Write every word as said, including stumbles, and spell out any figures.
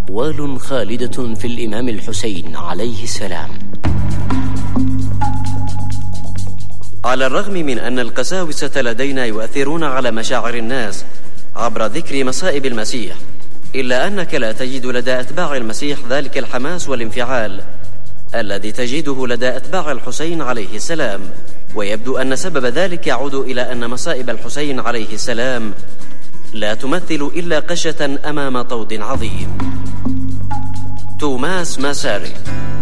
أقوال خالدة في الإمام الحسين عليه السلام. على الرغم من أن القساوسة لدينا يؤثرون على مشاعر الناس عبر ذكر مصائب المسيح، إلا أنك لا تجد لدى أتباع المسيح ذلك الحماس والانفعال الذي تجده لدى أتباع الحسين عليه السلام. ويبدو أن سبب ذلك يعود إلى أن مصائب الحسين عليه السلام لا تمثل إلا قشة أمام طود عظيم. توماس ماساري.